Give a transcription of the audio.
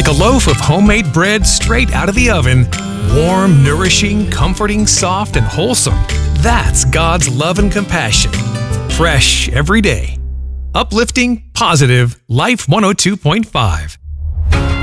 a loaf of homemade bread straight out of the oven. Warm, nourishing, comforting, soft, and wholesome. That's God's love and compassion. Fresh every day. Uplifting, positive, Life 102.5.